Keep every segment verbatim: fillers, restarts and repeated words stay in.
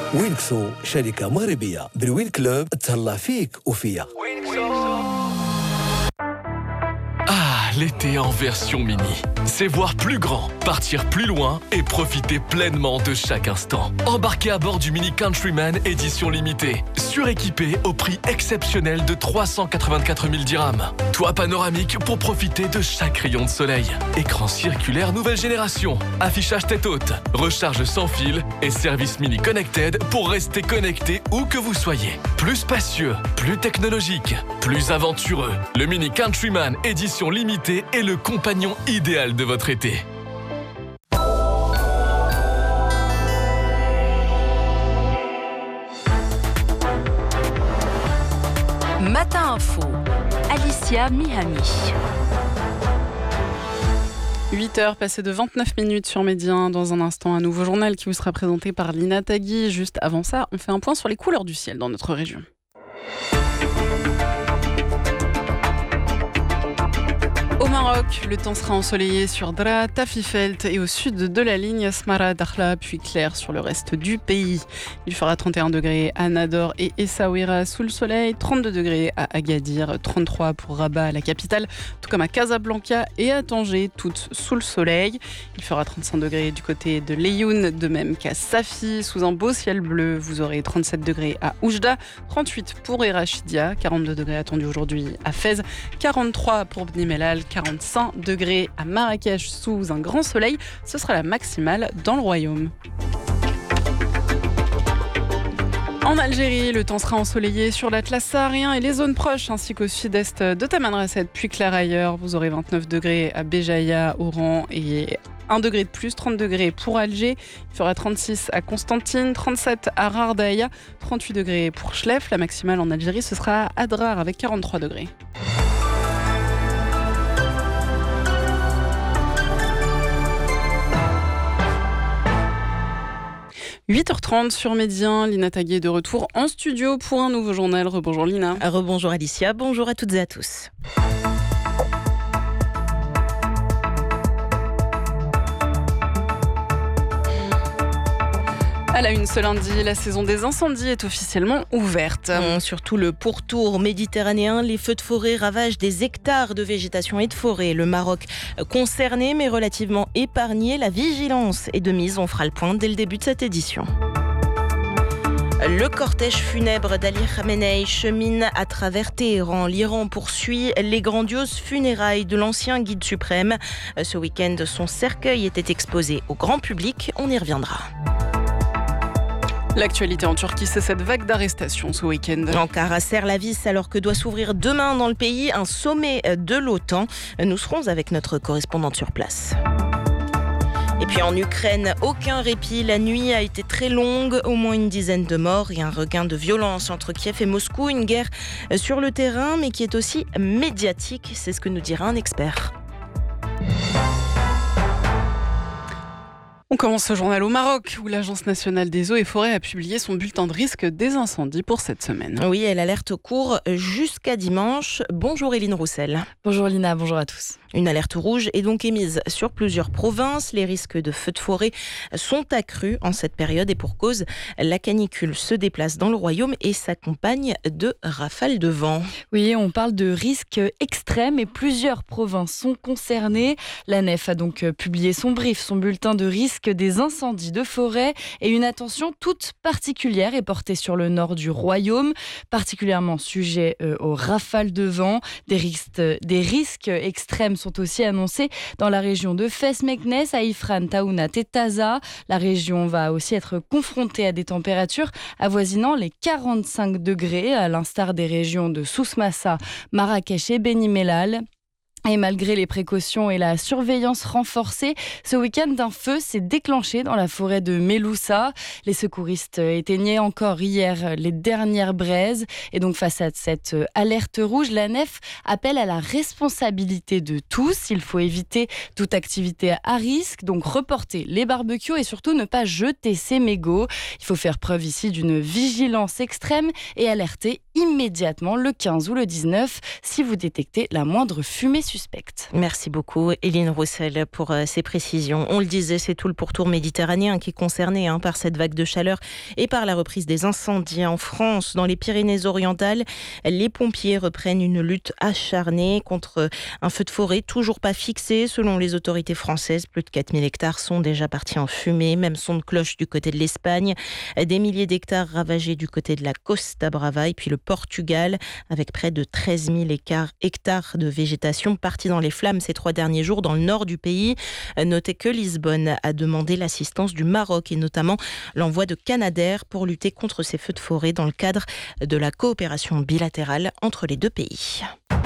وينكسو شركة مغربية بالوين كلوب تهلا فيك وفيا. Ah, l'été en version mini. C'est voir plus grand, partir plus loin et profiter pleinement de chaque instant. Embarquez à bord du Mini Countryman édition limitée. Suréquipé au prix exceptionnel de trois cent quatre-vingt-quatre mille dirhams. Toit panoramique pour profiter de chaque rayon de soleil. Écran circulaire nouvelle génération. Affichage tête haute. Recharge sans fil et service Mini Connected pour rester connecté où que vous soyez. Plus spacieux, plus technologique, plus aventureux. Le Mini Countryman édition limitée est le compagnon idéal de votre été. Matin Info, Alicia Mihami. huit heures passées de vingt-neuf minutes sur Média. Dans un instant, un nouveau journal qui vous sera présenté par Lina Tagui. Juste avant ça, on fait un point sur les couleurs du ciel dans notre région. Au Maroc, le temps sera ensoleillé sur Dra, Tafifelt et au sud de la ligne Smara Dakhla, puis clair sur le reste du pays. Il fera trente et un degrés à Nador et Essaouira sous le soleil, trente-deux degrés à Agadir, trente-trois pour Rabat, la capitale, tout comme à Casablanca et à Tanger, toutes sous le soleil. Il fera trente-cinq degrés du côté de Laayoune, de même qu'à Safi, sous un beau ciel bleu. Vous aurez trente-sept degrés à Oujda, trente-huit pour Erachidia, quarante-deux degrés attendus aujourd'hui à Fès, quarante-trois pour Bni Mellal, quarante-cinq degrés à Marrakech sous un grand soleil. Ce sera la maximale dans le royaume. En Algérie, le temps sera ensoleillé sur l'Atlas saharien et les zones proches, ainsi qu'au sud-est de Tamanrasset, puis clair ailleurs. Vous aurez vingt-neuf degrés à Béjaïa, Oran et un degré de plus, trente degrés pour Alger. Il fera trente-six à Constantine, trente-sept à Rardaïa, trente-huit degrés pour Chlef. La maximale en Algérie, ce sera à Adrar avec quarante-trois degrés. huit heures trente sur Média, Lina Tagui est de retour en studio pour un nouveau journal. Rebonjour Lina. Rebonjour Alicia, bonjour à toutes et à tous. À la une ce lundi, la saison des incendies est officiellement ouverte. Mmh, surtout le pourtour méditerranéen, les feux de forêt ravagent des hectares de végétation et de forêt. Le Maroc concerné mais relativement épargné. La vigilance est de mise, on fera le point dès le début de cette édition. Le cortège funèbre d'Ali Khamenei chemine à travers Téhéran. L'Iran poursuit les grandioses funérailles de l'ancien guide suprême. Ce week-end, son cercueil était exposé au grand public. On y reviendra. L'actualité en Turquie, c'est cette vague d'arrestations ce week-end. Ankara serre la vis alors que doit s'ouvrir demain dans le pays un sommet de l'OTAN. Nous serons avec notre correspondante sur place. Et puis en Ukraine, aucun répit. La nuit a été très longue, au moins une dizaine de morts et un regain de violence entre Kiev et Moscou. Une guerre sur le terrain, mais qui est aussi médiatique. C'est ce que nous dira un expert. On commence ce journal au Maroc, où l'Agence nationale des eaux et forêts a publié son bulletin de risque des incendies pour cette semaine. Oui, elle alerte au cours jusqu'à dimanche. Bonjour Éline Roussel. Bonjour Lina, bonjour à tous. Une alerte rouge est donc émise sur plusieurs provinces. Les risques de feux de forêt sont accrus en cette période et pour cause, la canicule se déplace dans le royaume et s'accompagne de rafales de vent. Oui, on parle de risques extrêmes et plusieurs provinces sont concernées. La Nef a donc publié son brief, son bulletin de risque des incendies de forêt et une attention toute particulière est portée sur le nord du royaume, particulièrement sujet aux rafales de vent. Des risques, des risques extrêmes sont aussi annoncés dans la région de Fès, Meknès, Haïfran, Taounat et Taza. La région va aussi être confrontée à des températures avoisinant les quarante-cinq degrés, à l'instar des régions de Souss-Massa, Marrakech et Beni Mellal. Et malgré les précautions et la surveillance renforcée, ce week-end, un feu s'est déclenché dans la forêt de Meloussa. Les secouristes éteignaient encore hier les dernières braises. Et donc, face à cette alerte rouge, la Nef appelle à la responsabilité de tous. Il faut éviter toute activité à risque, donc reporter les barbecues et surtout ne pas jeter ses mégots. Il faut faire preuve ici d'une vigilance extrême et alerter immédiatement le quinze ou le dix-neuf si vous détectez la moindre fumée suspecte. Merci beaucoup, Éline Roussel, pour euh, ces précisions. On le disait, c'est tout le pourtour méditerranéen qui est concerné hein, par cette vague de chaleur et par la reprise des incendies en France. Dans les Pyrénées-Orientales, les pompiers reprennent une lutte acharnée contre un feu de forêt toujours pas fixé. Selon les autorités françaises, plus de quatre mille hectares sont déjà partis en fumée. Même son de cloche du côté de l'Espagne. Des milliers d'hectares ravagés du côté de la Costa Brava et puis le Portugal, avec près de treize mille hectares de végétation partis dans les flammes ces trois derniers jours dans le nord du pays. Notez que Lisbonne a demandé l'assistance du Maroc et notamment l'envoi de Canadair pour lutter contre ces feux de forêt dans le cadre de la coopération bilatérale entre les deux pays.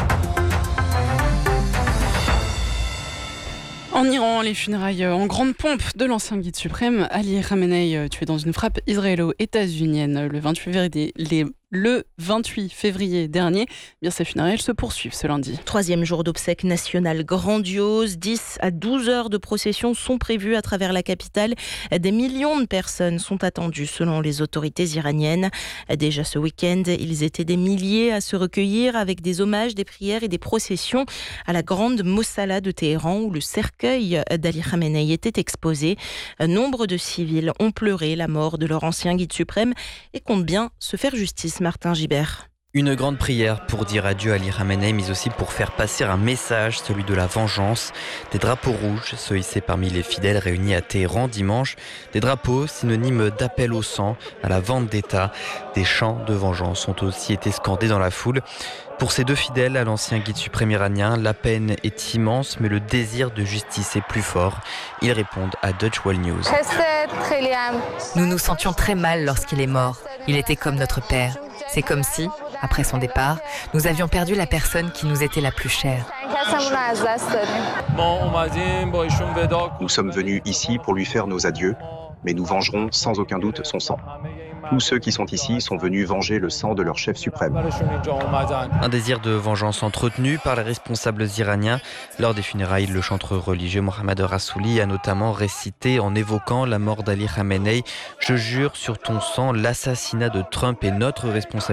En Iran, les funérailles en grande pompe de l'ancien guide suprême Ali Khamenei, tué dans une frappe israélo-états-unienne le vingt-huit février. Les Le vingt-huit février dernier, bien ces funérailles se poursuivent ce lundi. Troisième jour d'obsèques nationales grandioses. dix à douze heures de procession sont prévues à travers la capitale. Des millions de personnes sont attendues selon les autorités iraniennes. Déjà ce week-end, ils étaient des milliers à se recueillir avec des hommages, des prières et des processions à la grande Mossala de Téhéran où le cercueil d'Ali Khamenei était exposé. Nombre de civils ont pleuré la mort de leur ancien guide suprême et comptent bien se faire justice. Martin Gibert. Une grande prière pour dire adieu à Ali Khamenei, mais aussi pour faire passer un message, celui de la vengeance. Des drapeaux rouges se hissaient parmi les fidèles réunis à Téhéran dimanche. Des drapeaux synonymes d'appel au sang, à la vendetta. Des chants de vengeance ont aussi été scandés dans la foule. Pour ces deux fidèles à l'ancien guide suprême iranien, la peine est immense, mais le désir de justice est plus fort. Ils répondent à Deutsche Welle News. Nous nous sentions très mal lorsqu'il est mort. Il était comme notre père. C'est comme si, après son départ, nous avions perdu la personne qui nous était la plus chère. Nous sommes venus ici pour lui faire nos adieux, mais nous vengerons sans aucun doute son sang. Tous ceux qui sont ici sont venus venger le sang de leur chef suprême. Un désir de vengeance entretenu par les responsables iraniens. Lors des funérailles, le chanteur religieux Mohammad Rassouli a notamment récité en évoquant la mort d'Ali Khamenei « Je jure sur ton sang, l'assassinat de Trump est notre responsabilité ».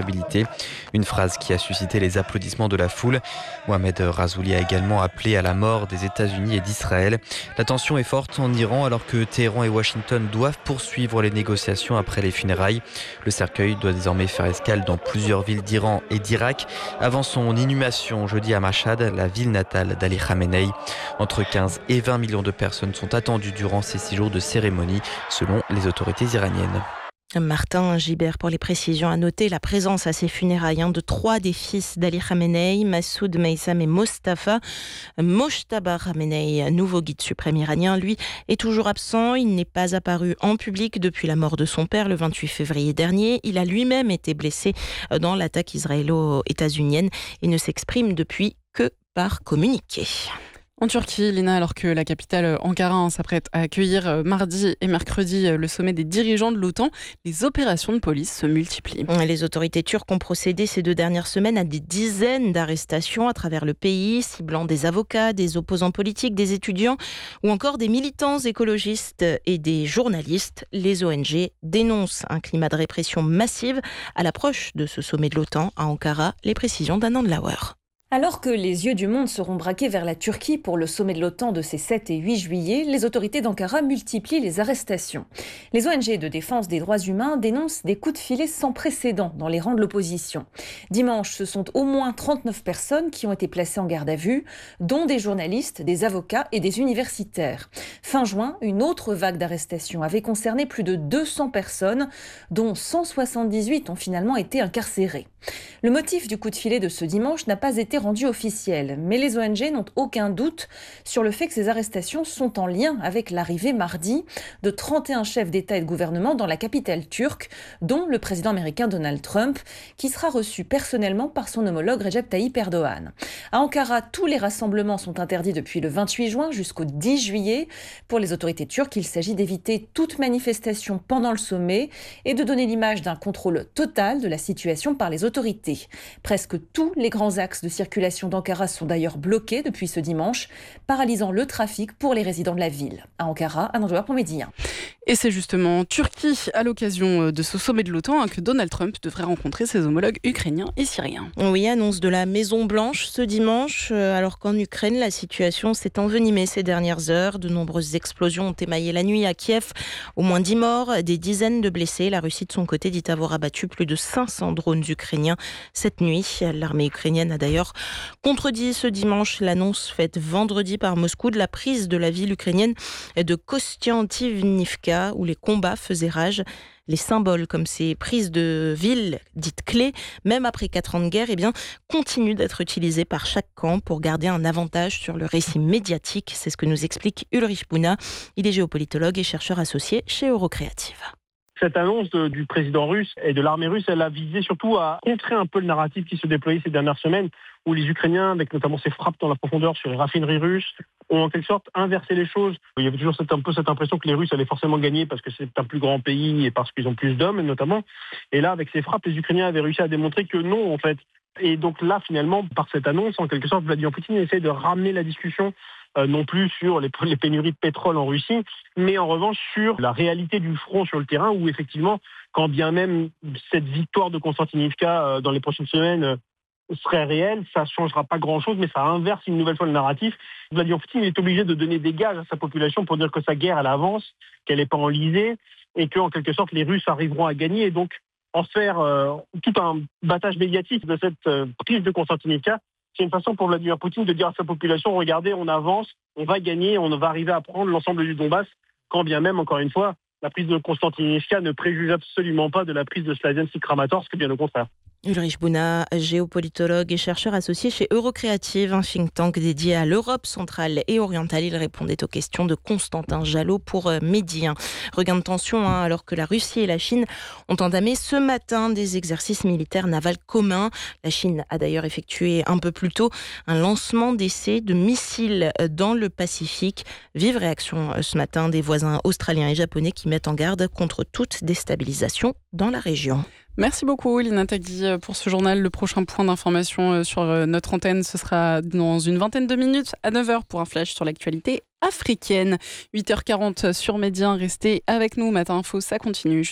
Une phrase qui a suscité les applaudissements de la foule. Mohammad Rassouli a également appelé à la mort des États-Unis et d'Israël. La tension est forte en Iran alors que Téhéran et Washington doivent poursuivre les négociations après les funérailles. Le cercueil doit désormais faire escale dans plusieurs villes d'Iran et d'Irak avant son inhumation jeudi à Mashhad, la ville natale d'Ali Khamenei. Entre quinze et vingt millions de personnes sont attendues durant ces six jours de cérémonie, selon les autorités iraniennes. Martin Gibert pour les précisions. À noter la présence à ces funérailles de trois des fils d'Ali Khamenei, Massoud, Meissam et Mostafa. Mojtaba Khamenei, nouveau guide suprême iranien, lui, est toujours absent. Il n'est pas apparu en public depuis la mort de son père le vingt-huit février dernier. Il a lui-même été blessé dans l'attaque israélo-états-unienne et ne s'exprime depuis que par communiqué. En Turquie, Lina, alors que la capitale Ankara s'apprête à accueillir mardi et mercredi le sommet des dirigeants de l'OTAN, les opérations de police se multiplient. Les autorités turques ont procédé ces deux dernières semaines à des dizaines d'arrestations à travers le pays, ciblant des avocats, des opposants politiques, des étudiants ou encore des militants écologistes et des journalistes. Les O N G dénoncent un climat de répression massive à l'approche de ce sommet de l'OTAN à Ankara. Les précisions d'Anand Lauer. Alors que les yeux du monde seront braqués vers la Turquie pour le sommet de l'OTAN de ces sept et huit juillet, les autorités d'Ankara multiplient les arrestations. Les O N G de défense des droits humains dénoncent des coups de filet sans précédent dans les rangs de l'opposition. Dimanche, ce sont au moins trente-neuf personnes qui ont été placées en garde à vue, dont des journalistes, des avocats et des universitaires. Fin juin, une autre vague d'arrestations avait concerné plus de deux cents personnes, dont cent soixante-dix-huit ont finalement été incarcérées. Le motif du coup de filet de ce dimanche n'a pas été rendu officiel, mais les O N G n'ont aucun doute sur le fait que ces arrestations sont en lien avec l'arrivée mardi de trente et un chefs d'État et de gouvernement dans la capitale turque, dont le président américain Donald Trump, qui sera reçu personnellement par son homologue Recep Tayyip Erdogan. À Ankara, tous les rassemblements sont interdits depuis le vingt-huit juin jusqu'au dix juillet. Pour les autorités turques, il s'agit d'éviter toute manifestation pendant le sommet et de donner l'image d'un contrôle total de la situation par les autorités. Presque tous les grands axes de circulation circulation d'Ankara sont d'ailleurs bloquées depuis ce dimanche, paralysant le trafic pour les résidents de la ville. À Ankara, Anne Joueur pour Médien. Et c'est justement en Turquie, à l'occasion de ce sommet de l'OTAN, que Donald Trump devrait rencontrer ses homologues ukrainiens et syriens. Oui, annonce de la Maison-Blanche ce dimanche, alors qu'en Ukraine, la situation s'est envenimée ces dernières heures. De nombreuses explosions ont émaillé la nuit à Kiev. Au moins dix morts, des dizaines de blessés. La Russie, de son côté, dit avoir abattu plus de cinq cents drones ukrainiens cette nuit. L'armée ukrainienne a d'ailleurs contredit ce dimanche l'annonce faite vendredi par Moscou de la prise de la ville ukrainienne de Kostiantynivka, où les combats faisaient rage. Les symboles comme ces prises de ville dites clés, même après quatre ans de guerre, eh bien, continuent d'être utilisés par chaque camp pour garder un avantage sur le récit médiatique. C'est ce que nous explique Ulrich Buna. Il est géopolitologue et chercheur associé chez Eurocreative. Cette annonce de, du président russe et de l'armée russe, elle a visé surtout à contrer un peu le narratif qui se déployait ces dernières semaines, où les Ukrainiens, avec notamment ces frappes dans la profondeur sur les raffineries russes, ont en quelque sorte inversé les choses. Il y avait toujours cette, un peu cette impression que les Russes allaient forcément gagner parce que c'est un plus grand pays et parce qu'ils ont plus d'hommes notamment. Et là, avec ces frappes, les Ukrainiens avaient réussi à démontrer que non, en fait. Et donc là, finalement, par cette annonce, en quelque sorte, Vladimir Poutine essaie de ramener la discussion Euh, non plus sur les, les pénuries de pétrole en Russie, mais en revanche sur la réalité du front sur le terrain, où effectivement, quand bien même cette victoire de Konstantinivka euh, dans les prochaines semaines euh, serait réelle, ça ne changera pas grand-chose, mais ça inverse une nouvelle fois le narratif. Vladimir Poutine est obligé de donner des gages à sa population pour dire que sa guerre, elle avance, qu'elle n'est pas enlisée, et qu'en quelque sorte, les Russes arriveront à gagner, et donc en faire euh, tout un battage médiatique de cette euh, prise de Konstantinivka. C'est une façon pour Vladimir Poutine de dire à sa population, regardez, on avance, on va gagner, on va arriver à prendre l'ensemble du Donbass, quand bien même, encore une fois, la prise de Konstantinivka ne préjuge absolument pas de la prise de Slaviansk-Kramatorsk, bien au contraire. Ulrich Buna, géopolitologue et chercheur associé chez Eurocreative, un think tank dédié à l'Europe centrale et orientale. Il répondait aux questions de Constantin Jalot pour Médien. Regain de tension hein, alors que la Russie et la Chine ont entamé ce matin des exercices militaires navals communs. La Chine a d'ailleurs effectué un peu plus tôt un lancement d'essais de missiles dans le Pacifique. Vive réaction ce matin des voisins australiens et japonais qui mettent en garde contre toute déstabilisation dans la région. Merci beaucoup Lina Tagui pour ce journal. Le prochain point d'information sur notre antenne, ce sera dans une vingtaine de minutes à neuf heures pour un flash sur l'actualité africaine. huit heures quarante sur Médien, restez avec nous. Matin Info, ça continue.